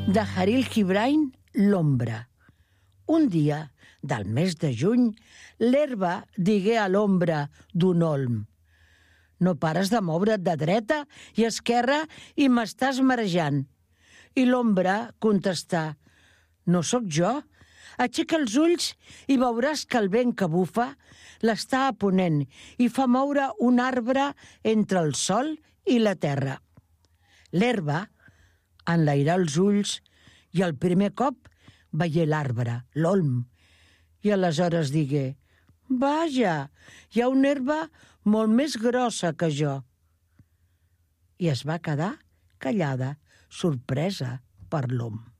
de Khalil Gibran, l'ombra. Un dia del mes de juny, l'herba digué a l'ombra d'un olm: «No pares de moure't de dreta i esquerra i m'estàs marejant». I l'ombra contestà: «No sóc jo. Aixeca els ulls i veuràs que el vent que bufa l'està a ponent i fa moure un arbre entre el sol i la terra». L'herba enlairà els ulls i el primer cop veié l'arbre, l'olm, i aleshores digué: «Vaja, hi ha una herba molt més grossa que jo». I es va quedar callada, sorpresa per l'om.